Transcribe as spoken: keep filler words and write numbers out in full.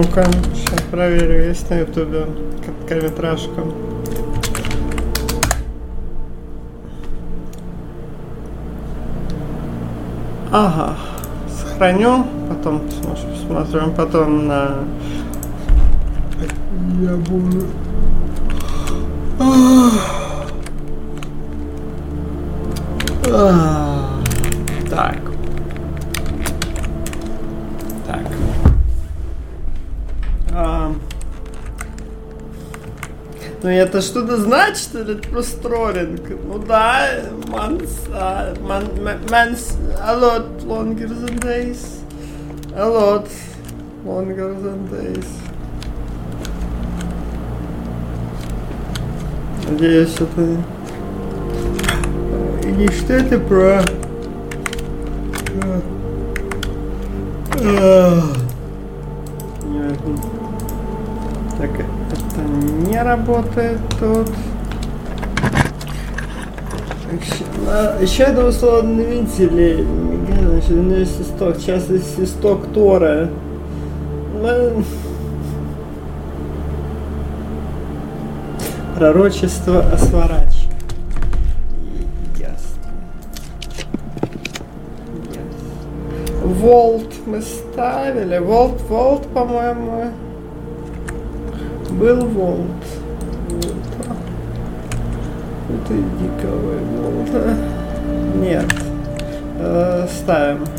Ну-ка, сейчас проверю, есть на ютубе короткометражка. Ага, сохраню, потом посмотрим, потом на... Я буду... Так. Так. А... Ну это что-то значит, или это просто троллинг? Ну да, months, uh, man, man, months, a lot longer than days. A lot longer than days. Надеюсь, это... Не что это про... Так, это не работает тут. Еще это условно вентили. Значит, у меня есть свисток. Сейчас есть свисток Тора. Пророчество о сворачивании. Ясно. Ясно. Волт мы ставили. Волт, волт, по-моему. Был волт. Вот. Это дикого волта. Нет. Э, ставим.